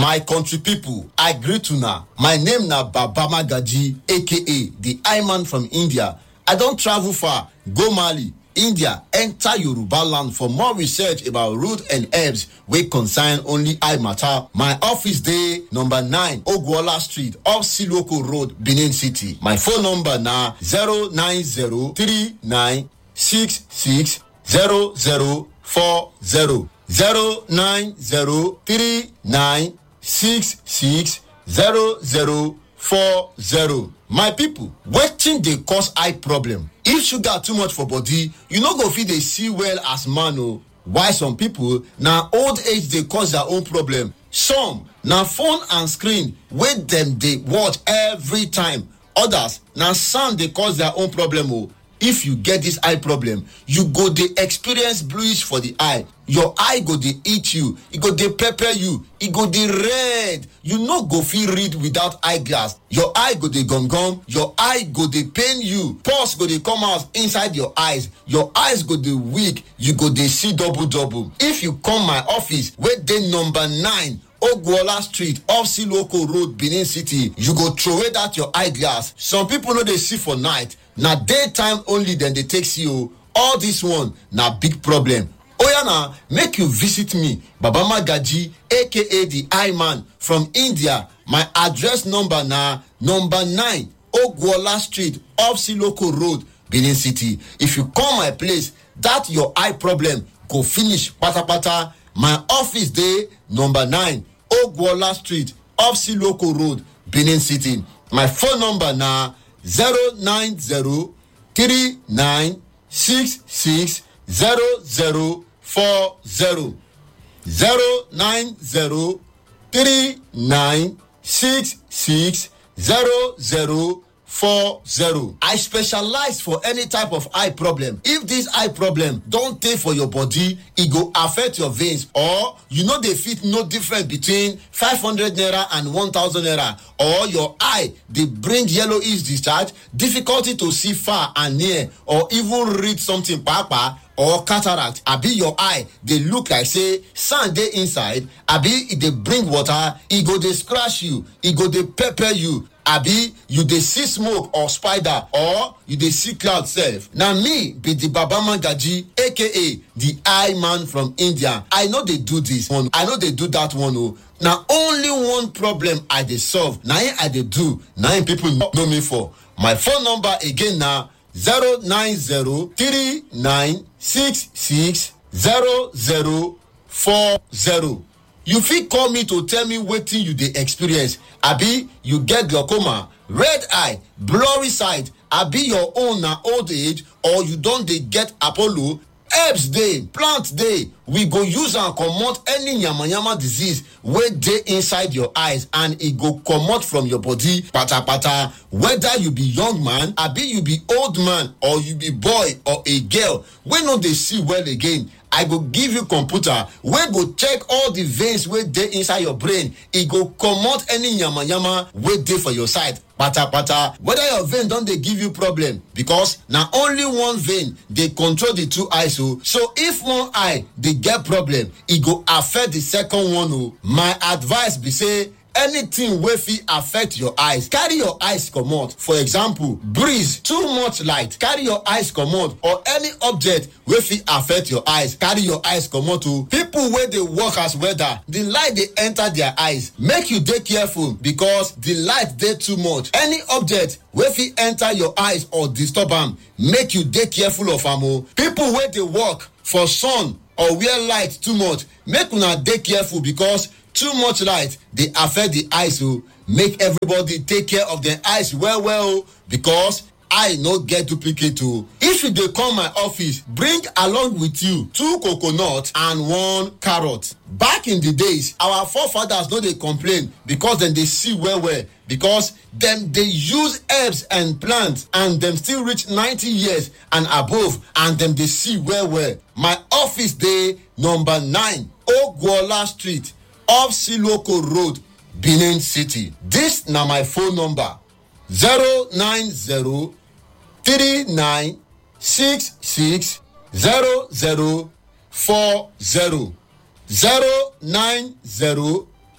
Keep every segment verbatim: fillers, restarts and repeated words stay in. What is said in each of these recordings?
My country people, I greet you now. My name na Baba Magaji, aka the I-Man from India. I don't travel far, go Mali, India, enter Yoruba land for more research about root and herbs wey concern only eye matter. My office dey number nine Ogwola Street, off Siloko Road, Benin City. My phone number na zero nine zero three nine six six zero zero four zero. zero nine zero three nine six six zero zero four zero. My people, wetin dey cause eye problem? If sugar too much for body, you no go fit dey see well as man o. While some people na old age dey cause their own problem. Some na phone and screen wey dem dey watch every time. Others na sound dey cause their own problem o. If you get this eye problem, you go dey experience bluish for the eye. Your eye go dey itch you, e go dey pepper you, e go dey red. You no go fit read without eyeglass. Your eye go dey gum gum, your eye go dey pain you, pus go dey come out inside your eyes, your eyes go dey weak, you go dey see double double. If you come my office wey dey number nine Ogwola Street, off Siloko Road, Benin City, you go throw away that your eyeglass. Some people no dey see for night, na daytime only dem dey take see o. All this one na big problem. Oya na, make you visit me, Baba Magaji, aka the I-Man from India. My address number na number nine Ogwola Street, off Siloko Road, Benin City. If you come my place, that your eye problem go finish patapata. My office dey number nine Ogwola Street, off Siloko Road, Benin City. My phone number na zero nine zero three nine six six zero zero four zero. zero nine zero three nine six six zero zero four zero. I specialize for any type of eye problem. If this eye problem don tey for your body, e go affect your veins, or you no dey fit know difference between five hundred naira and one thousand naira, or your eye dey bring yellowish discharge, difficulty to see far and near, or even read something kpakpa, or cataract, abi your eye dey look like say sand dey inside, abi e dey bring water, e go dey scratch you, e go dey pepper you, abi you dey see smoke or spider, or you dey see cloud sef. Na me be the Baba Magaji, aka the I-Man from India. I no dey do this one, I no dey do that one o. Na only one problem I dey solve, na im I dey do, na im people know me for. My phone number again na zero nine zero three nine six six zero zero four zero. You fit call me to tell me wetin you dey experience. Abi you get glaucoma, red eye, blurry sight, abi your own na old age, or you don dey get Apollo. Herbs dey, plant dey, we go use am comot any yamayama disease wey dey inside your eyes, and e go comot from your body patapata. Whether you be young man, abi you be old man, or you be boy or a girl wey no dey see well again, I go give you computer wey go check all the veins wey dey inside your brain. E go comot any yamayama wey dey for your side patapata. Whether your vein don dey give you problem, because na only one vein dey control the two eyes o. So if one eye dey get problem, e go affect the second one o. My advice be say, anything wey fit affect your eyes, carry your eyes comot. For example, breeze, too much light, carry your eyes comot. Or any object wey fit affect your eyes, carry your eyes comot o. People wey dey work as welder, the light dey enter their eyes. Make you dey careful, because the light dey too much. Any object wey fit enter your eyes or disturb am, make you dey careful of am o. People wey dey work for sun or wear light too much, make una dey careful, because too much light dey affect the eyes o. Make everybody take care of their eyes well well o, because eye no get duplicate o. If you dey come my office, bring along with you two coconut and one carrot. Back in the days, our forefathers no dey complain because dem dey see well well, because dem dey use herbs and plants, and dem still reach ninety years and above, and dem dey see well well. My office dey number nine Ogwola Street, off Siloko Road, Benin City. This na my phone number: zero nine zero three nine six six zero zero four zero. zero nine zero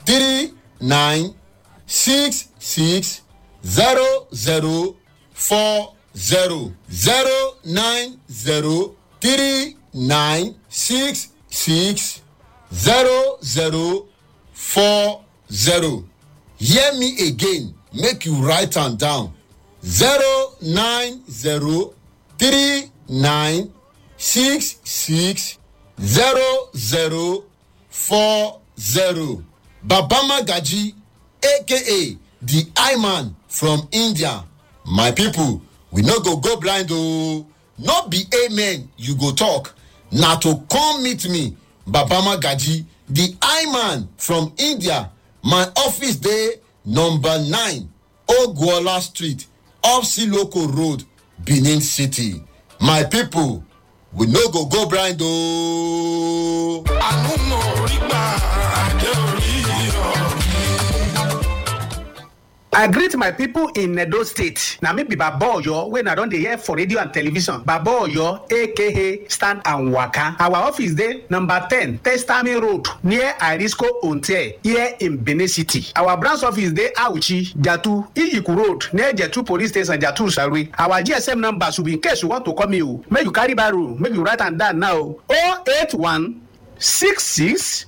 three nine six six zero zero four zero zero nine zero three nine six six zero zero four zero. Hear me again, make you write am down. zero nine zero three nine six six zero zero four zero. Baba Magaji, aka the I-Man from India. My people, we no go go blind oh. No be amen you go talk. Na to come meet me, Baba Magaji, the I-Man from India. My office dey number nine, Ogwola Street, off Siloko Road, Benin City. My people, we no go go blind oh. I greet my people in Edo State. Now me be Baba Oyo when I don dey hear for radio and television. Baba Oyo, aka Stand and Waka. Our office dey number ten, Testami Road, near Arisco Onte, here in Benin City. Our branch office dey Auchi, Jatu, Iyiku Road, near Jatu Police Station, Jatu Sarwe. Our G S M number should be in case you want to call me. Make you carry barrow, make you write am down now. oh eight one six six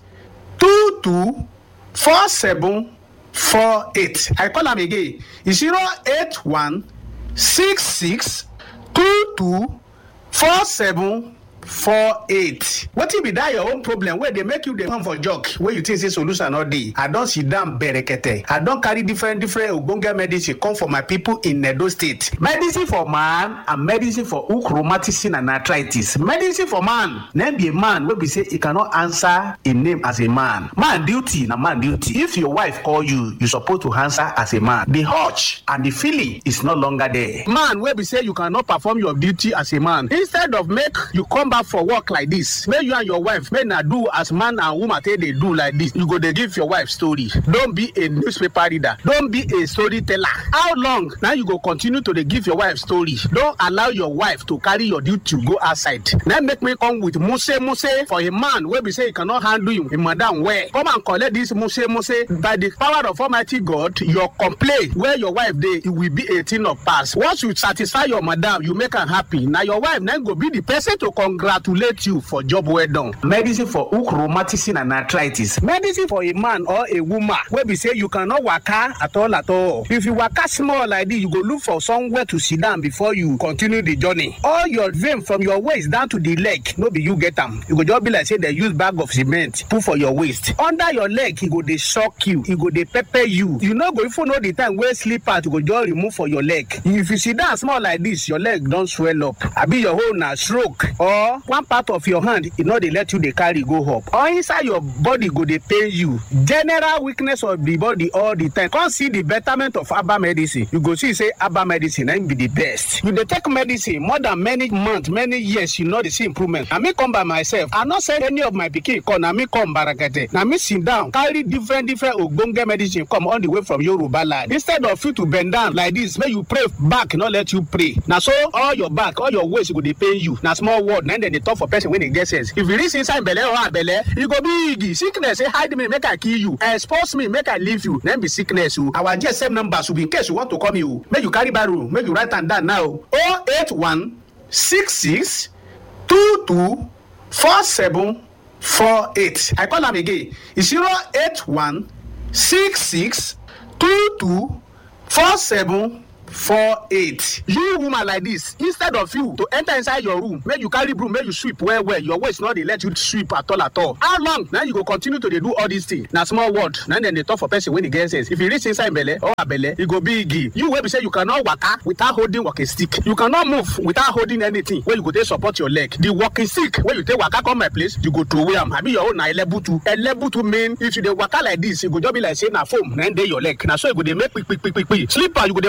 two two four seven four eight. I call am again. It's zero eight one six six two two four seven four eight. Wetin be that your own problem wey dey make you dey come for jog wey you think say solution no dey? I don sit down berekete. I don carry different different ogbonge medicine come for my people in Edo State. Medicine for man and medicine for hook rheumatism and arthritis. Medicine for man, name be a man wey be say he cannot answer a name as a man. Man duty na man duty. If your wife call you, you suppose to answer as a man. The urge and the feeling is no longer there. Man wey be say you cannot perform your duty as a man. Instead of make you come back for work like this, make you and your wife make na do as man and woman take dey do like this. You go dey give your wife story. Don't be a newspaper reader, don't be a storyteller. How long now you go continue to dey give your wife story? Don't allow your wife to carry your duty to go outside. Now make me come with muse muse for a man wey be say he cannot handle him in madam well. Come and collect this muse muse. By the power of Almighty God, your complaint where your wife dey, it will be a thing of past. Once you satisfy your madam, you make her happy. Now your wife then go be the person to congratulate you for job well done. Medicine for hook rheumatism and arthritis. Medicine for a man or a woman wey be say you cannot waka at all at all. If you waka small like this, you go look for somewhere to sit down before you continue the journey. All your vein from your waist down to the leg, no be you get am. You go just be like say they use bag of cement put for your waist. Under your leg, e go dey shock you, e go dey pepper you. You no go even know the time wey slippers go just remove for your leg. If you sit down small like this, your leg don swell up. Abi your hole na stroke or one part of your hand, e no dey let you dey carry go up. Or inside your body go dey pain you. General weakness of the body all the time. Come see the betterment of herbal medicine. You go see say herbal medicine na be the best. You dey take medicine more than many months, many years, you no dey see improvement. Na me come by myself. I no send any of my pikin come. Na me come barakete. Na me sit down, carry different different ogbonge medicine come all the way from Yoruba land. Instead of you to bend down like this, make you pray back, no let you pray. Na so all your back, all your waist go dey pain you. Na small word, na dem dey talk for person wey dey get sense. If you reach inside belle or belle, e go big. Sickness say hide me, make I kill you. Expose me, make I leave you. Then be sickness o. Our G S M number should be in case you want to call me o. Make you carry barrow, make you write am down now. oh eight one six six two two four seven four eight. I call am again. It's zero eight one six six two two four seven four eight. You woman like this, instead of you to enter inside your room, make you carry broom, make you sweep well well. Your waist not dey let you sweep at all at all. How long now you go continue to dey do all these things? Na small word. Now then they talk for person when he get sense. If you reach inside belle or belle, e go big. You wey be say you cannot waka without holding walking stick. You cannot move without holding anything wey you go take support your leg. The walking stick wey you take waka come my place, you go throw away am. Abi your own na elebutu. Elebutu mean if you dey waka like this, you go just be like say na foam na dey your leg. Na so you go dey make quick quick quick quick quick. Slipper you go dey waka like this.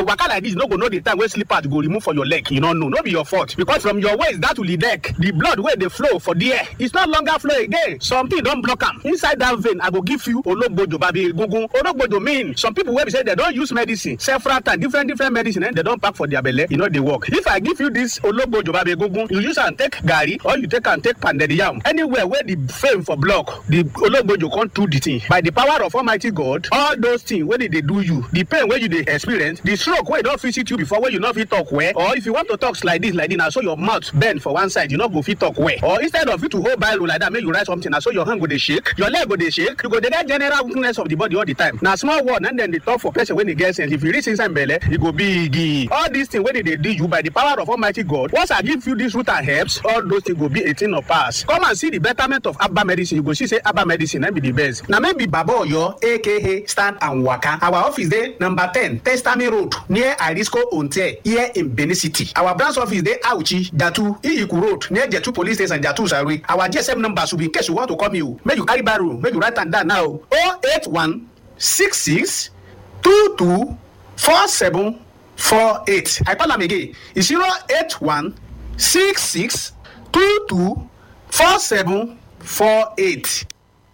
you no go know the time wey slippers go remove for your leg. You no know, no be your fault, because from your waist down to the neck, the blood wey dey flow for there, it's not longer flow again. Something don block am. Inside that vein, I go give you ologbojo babi egungun. Ologbojo mean some people wey be say they don use medicine several times, different different medicine, and they don pack for their belle. You know dey work. If I give you this ologbojo babi egungun, you use am take garri or you take am take pounded yam. Anywhere where the vein for block, the ologbojo come do the thing. By the power of Almighty God, all those things wey dey dey do you, the pain wey you dey experience, the stroke wey don visit you before wey you no fit talk well, or if you want to talk like this like this, na so your mouth bend for one side, you no go fit talk well, or instead of you to hold Bible like that make you write something, na so your hand go dey shake, your leg go dey shake, you go dey get general weakness of the body all the time. Na small word and then dey talk for person wey dey get sense. If you reach inside belle, e go big. All these things wey dey dey do you, by the power of Almighty God, once I give you this root and herbs, all those things go be a thing of past. Come and see the betterment of Abba medicine. You go see say Abba medicine na be the best. Na me be Baba Oyo, aka Stand and Waka. Our office dey number ten Testami Road near Arisco Onte here in Benin City. Our branch office dey Auchi, Jatu, Iyiku Road near Jetu Police Station, Jatu Sarui. Our G S M number should be in case you want to call me. Make you carry barrow, make you write am down now. oh eight one six six two two four seven four eight. I call am again. It's zero eight one six six two two four seven four eight.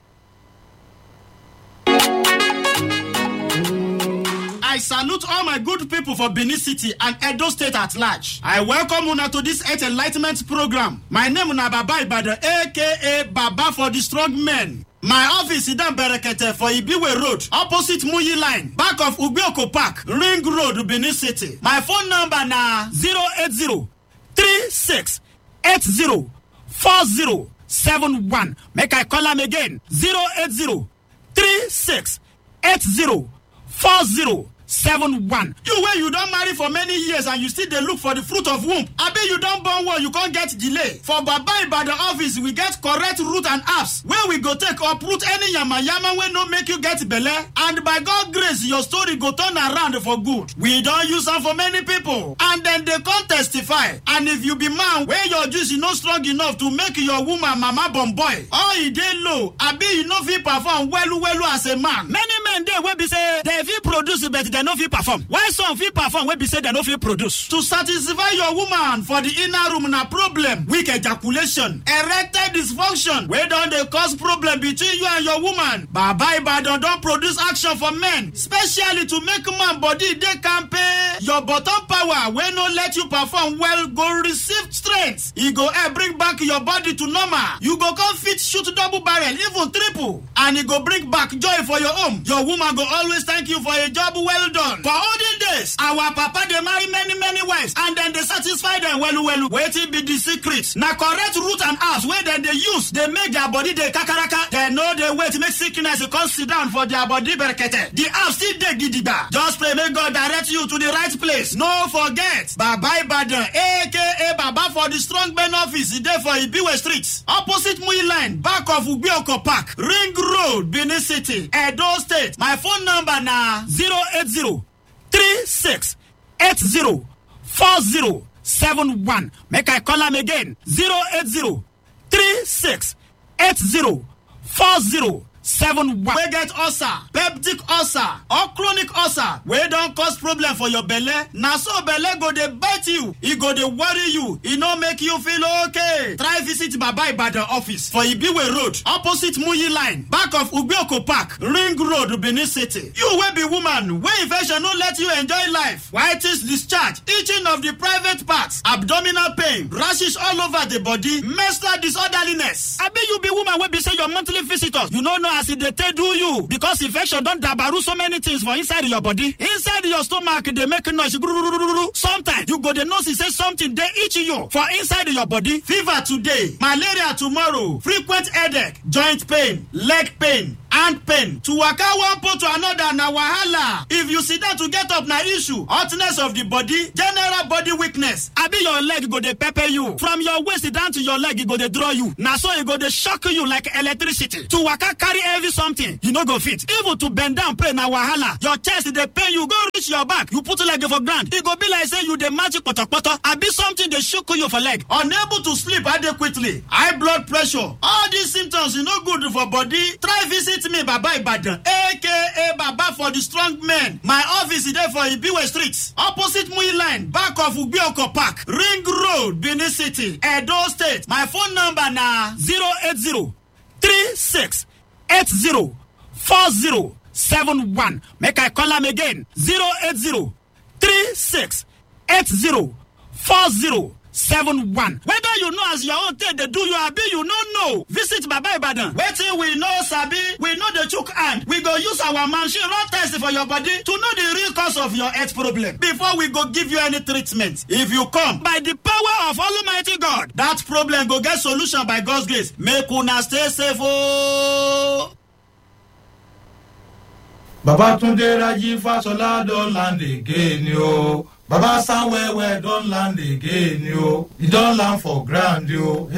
I salute all my good people for Benin City and Edo State at large. I welcome una to this Earth Enlightenment program. My name is Baba Ibadan, aka Baba for the Strong Men. My office is down Berekete for Ibiwe Road, opposite Muyi Line, back of Ubioko Park, Ring Road, Benin City. My phone number na zero eight zero three six eight zero four zero seven one. Make I call am again, zero eight zero three six eight zero four zero seven one. You wey you don marry for many years and you still dey look for the fruit of womb, abi you don born well you can't get delay. For Baba Ibadan office we get correct root and herbs where we go take uproot any yama yama wey no make you get belle, and by God grace your story go turn around for good. We don use am for many people and then they come testify. And if you be man wey your juice no strong enough to make your woman mama born boy, or e dey low, abi you no fit perform well well as a man. Many men dey wey be say they fit produce but they no fit perform. Why some fit perform wey be say they no fit produce? To satisfy your woman for the inner room na problem. Weak ejaculation, erectile dysfunction wey don dey cause problem between you and your woman. Baba Ibadan don produce action for men, specially to make man body dey kampe. Your bottom power wey no let you perform well go receive strength. E go help bring back your body to normal. You go come fit shoot double barrel, even triple, and e go bring back joy for your home. Your woman go always thank you for a job well done. For olden days, our papa dey marry many many wives and then they satisfy them well well. Wetin be the secret? Na correct root and herbs wey dem dey use dey make their body dey kakaraka. Dem no dey wait make sickness come sit down for their body berekete. The herbs still dey gidigba. Just pray make God direct you to the right place. No forget, Baba Ibadan, aka Baba for the Strong Men office, e dey for Ibiwe Street, opposite Muyi Line, back of Ubioko Park, Ring Road, Benin City, Edo State. My phone number na zero eight zero three six eight zero four zero seven one. Make I call am again, zero eight zero three six eight zero four zero seven one. We get ulcer, peptic ulcer, or chronic ulcer wey don cause problem for your belle. Na so belle go dey bite you, e go dey worry you, e no make you feel okay. Try visit Baba Ibadan office for Ibiwe Road, opposite Muyi Line, back of Ubioko Park, Ring Road, Benin City. You wey be woman wey infection no let you enjoy life, whitish discharge, itching of the private parts, abdominal pain, rashes all over the body, menstrual disorderliness. Abi you be woman wey be say your monthly visitors, you no know as e dey take do you, because infection don dabaru so many things for inside your body. Inside your stomach dey make noise. Sometimes you go dey know say something dey itch you for inside your body. Fever today, malaria tomorrow, frequent headache, joint pain, leg pain, hand pain. To waka one pole to another na wahala. If you sit down to get up na issue. Hotness of the body, general body weakness. Abi your leg go dey pepper you. From your waist down to your leg e go dey draw you. Na so e go dey shock you like electricity. To waka carry heavy something, you no go fit. Even to bend down pray na wahala. Your chest dey pain you, go reach your back, you put leg for ground, e go be like say you dey magic potopoto. Abi something dey shook you for leg. Unable to sleep adequately, high blood pressure. All these symptoms e no good for body. Try visit visit me Baba Ibadan aka Baba for the strong men. My office is there for Ibiwe Street opposite Muyi line back of Ubioko Park Ring Road Benin City Edo State. My phone number na zero eight zero three six eight zero four zero seven one. Make I call am again zero eight zero three six eight zero four zero seven one. Whether you know as your own thing they do you abi you no know, visit Baba Ibadan. Wetin we know sabi, we know the chook hand. We go use our machine run test for your body to know the real cause of your health problem before we go give you any treatment. If you come by the power of Almighty God, that problem go get solution by God's grace. Make una stay safe oh. Babatunde Raji Fasola don land again yo. Baba Sanwewe don land again yo. He don land for ground yo.